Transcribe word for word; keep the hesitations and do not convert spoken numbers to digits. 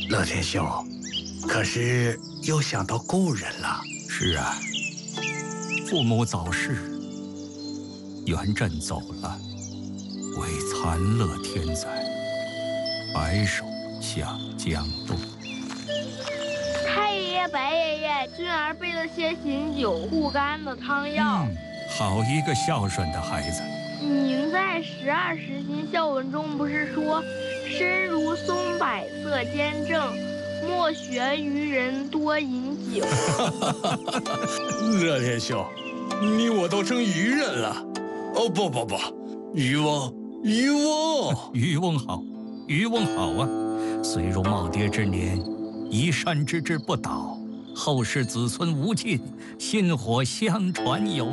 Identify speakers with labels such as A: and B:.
A: 乐天兄，可是又想到故人了。
B: 是啊，父母早逝，元稹走了，为残乐天灾，白首向江东。
C: 太爷爷、白爷爷，俊儿备了些醒酒护肝的汤药。
B: 嗯，好一个孝顺的孩子。
C: 您在十二时辰孝文中不是说，身如松柏色坚正，莫学愚人多饮酒。
A: 乐天兄，你我都成愚人了。哦不不不，渔翁，渔翁，
B: 渔翁好，渔翁好啊！虽如耄耋之年，一善之志不倒，后世子孙无尽，薪火相传有。